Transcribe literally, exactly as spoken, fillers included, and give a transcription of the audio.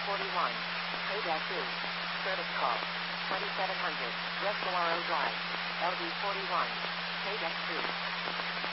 forty-one. Payback two. Service call. twenty-seven hundred. West Galaro Drive. L D forty-one. Payback two.